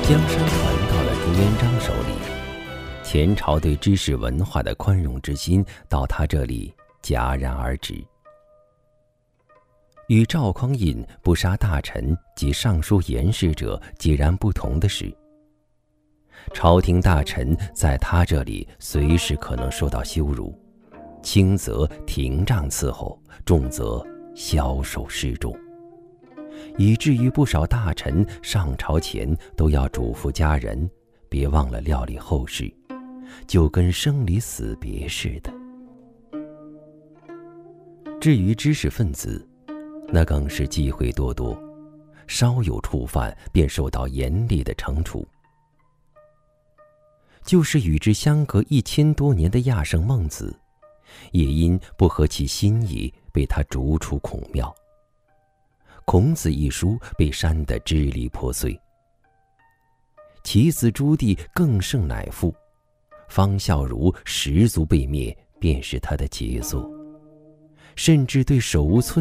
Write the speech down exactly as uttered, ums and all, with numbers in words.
江山传到了朱元璋手里，前朝对知识文化的宽容之心到他这里戛然而止。与赵匡胤不杀大臣及尚书言事者截然不同的是，朝廷大臣在他这里随时可能受到羞辱，轻则廷杖伺候，重则枭首示众，以至于不少大臣上朝前都要嘱咐家人别忘了料理后事，就跟生离死别似的。至于知识分子，那更是机会多多，稍有触犯便受到严厉的惩处。就是与之相隔一千多年的亚圣孟子，也因不合其心意被他逐出孔庙。孔子一书被删得支离破碎。其子朱棣更胜乃父，方孝孺十族被灭便是他的杰作，甚至对手无寸